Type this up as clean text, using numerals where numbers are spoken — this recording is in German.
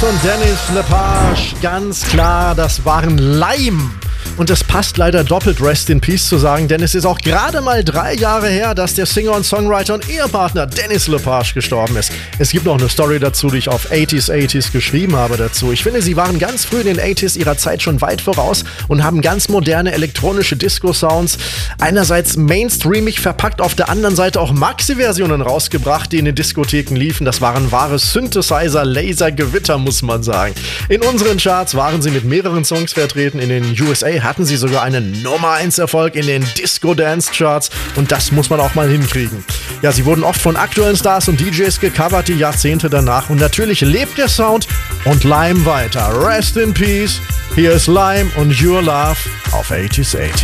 Dennis und Dennis Lepage, ganz klar, das waren Lime. Und es passt leider doppelt, Rest in Peace zu sagen, denn es ist auch gerade mal 3 Jahre her, dass der Singer und Songwriter und Ehepartner Dennis Lepage gestorben ist. Es gibt noch eine Story dazu, die ich auf 80s geschrieben habe dazu. Ich finde, sie waren ganz früh in den 80s ihrer Zeit schon weit voraus und haben ganz moderne elektronische Disco-Sounds einerseits mainstreamig verpackt, auf der anderen Seite auch Maxi-Versionen rausgebracht, die in den Diskotheken liefen. Das waren wahre Synthesizer-Laser-Gewitter, muss man sagen. In unseren Charts waren sie mit mehreren Songs vertreten. In den USA hatten sie sogar einen Nummer 1 Erfolg in den Disco-Dance-Charts und das muss man auch mal hinkriegen. Ja, sie wurden oft von aktuellen Stars und DJs gecovert, die Jahrzehnte danach, und natürlich lebt der Sound und Lime weiter. Rest in Peace, hier ist Lime und Your Love auf 80s.